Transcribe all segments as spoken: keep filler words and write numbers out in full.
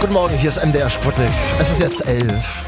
Guten Morgen, hier ist M D R Sputnik. Es ist jetzt elf.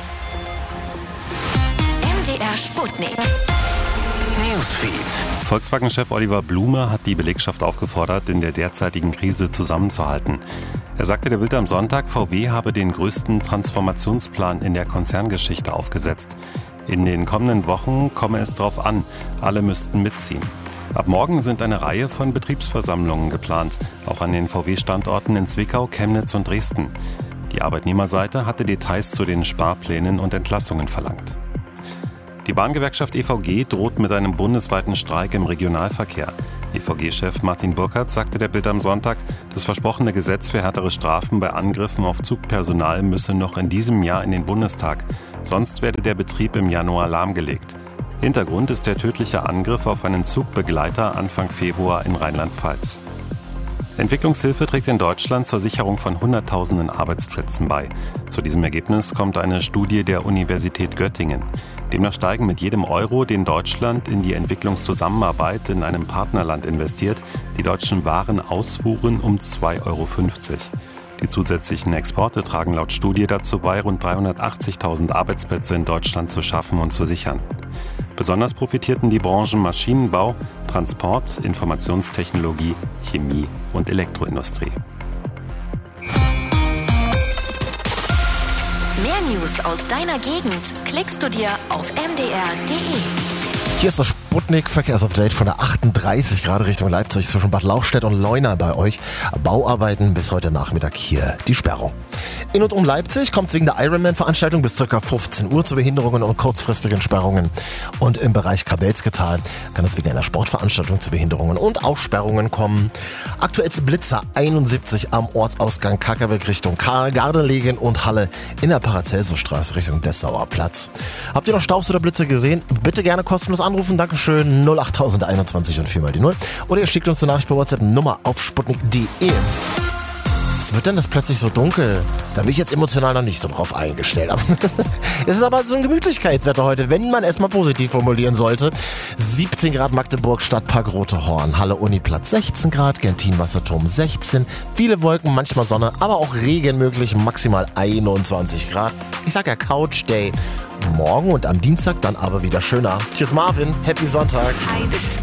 M D R Sputnik. Newsfeed. Volkswagen-Chef Oliver Blume hat die Belegschaft aufgefordert, in der derzeitigen Krise zusammenzuhalten. Er sagte der Bild am Sonntag, V W habe den größten Transformationsplan in der Konzerngeschichte aufgesetzt. In den kommenden Wochen komme es darauf an, alle müssten mitziehen. Ab morgen sind eine Reihe von Betriebsversammlungen geplant, auch an den V W-Standorten in Zwickau, Chemnitz und Dresden. Die Arbeitnehmerseite hatte Details zu den Sparplänen und Entlassungen verlangt. Die Bahngewerkschaft E V G droht mit einem bundesweiten Streik im Regionalverkehr. E V G-Chef Martin Burkhardt sagte der Bild am Sonntag, das versprochene Gesetz für härtere Strafen bei Angriffen auf Zugpersonal müsse noch in diesem Jahr in den Bundestag. Sonst werde der Betrieb im Januar lahmgelegt. Hintergrund ist der tödliche Angriff auf einen Zugbegleiter Anfang Februar in Rheinland-Pfalz. Entwicklungshilfe trägt in Deutschland zur Sicherung von Hunderttausenden Arbeitsplätzen bei. Zu diesem Ergebnis kommt eine Studie der Universität Göttingen. Demnach steigen mit jedem Euro, den Deutschland in die Entwicklungszusammenarbeit in einem Partnerland investiert, die deutschen Warenausfuhren um zwei Euro fünfzig. Die zusätzlichen Exporte tragen laut Studie dazu bei, rund dreihundertachtzigtausend Arbeitsplätze in Deutschland zu schaffen und zu sichern. Besonders profitierten die Branchen Maschinenbau, Transport, Informationstechnologie, Chemie und Elektroindustrie. Mehr News aus deiner Gegend klickst du dir auf m d r punkt d e. Hier ist das Sputnik-Verkehrsupdate von der achtunddreißig Grad Richtung Leipzig zwischen Bad Lauchstädt und Leuna bei euch. Bauarbeiten bis heute Nachmittag hier die Sperrung. In und um Leipzig kommt es wegen der Ironman-Veranstaltung bis ca. fünfzehn Uhr zu Behinderungen und kurzfristigen Sperrungen. Und im Bereich Kabelsketal kann es wegen einer Sportveranstaltung zu Behinderungen und Aussperrungen kommen. Aktuell ist Blitzer einundsiebzig am Ortsausgang Kackerbeck Richtung Karl, Gardelegen und Halle in der Paracelsusstraße Richtung Dessauer Platz. Habt ihr noch Staubs oder Blitze gesehen? Bitte gerne kostenlos anrufen. Dankeschön. null acht einundzwanzig und vier mal die null. Oder ihr schickt uns eine Nachricht per WhatsApp Nummer auf sputnik punkt d e. Was wird denn das plötzlich so dunkel? Da bin ich jetzt emotional noch nicht so drauf eingestellt. Es ist aber so ein Gemütlichkeitswetter heute, wenn man es mal positiv formulieren sollte. siebzehn Grad Magdeburg, Stadtpark Rote Horn, Halle Uniplatz sechzehn Grad, Gentin Wasserturm sechzehn, viele Wolken, manchmal Sonne, aber auch Regen möglich, maximal einundzwanzig Grad. Ich sag ja Couch Day. Morgen und am Dienstag dann aber wieder schöner. Tschüss Marvin, Happy Sonntag. Hi, this is